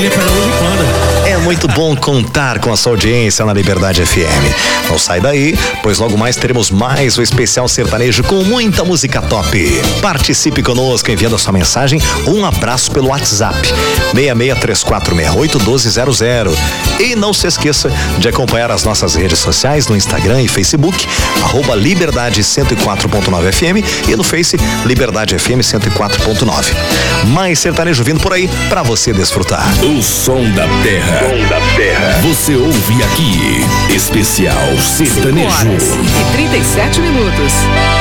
ele para onde quando. É muito bom contar com a sua audiência na Liberdade FM. Não sai daí, pois logo mais teremos mais o especial sertanejo com muita música top. Participe conosco enviando a sua mensagem ou um abraço pelo WhatsApp 6634681200. E não se esqueça de acompanhar as nossas redes sociais no Instagram e Facebook, @Liberdade 104.9 FM e no Face Liberdade FM 104.9. Mais sertanejo vindo por aí para você desfrutar. O som da terra. Você ouve aqui. Especial Sertanejo. 5 horas e 37 minutos.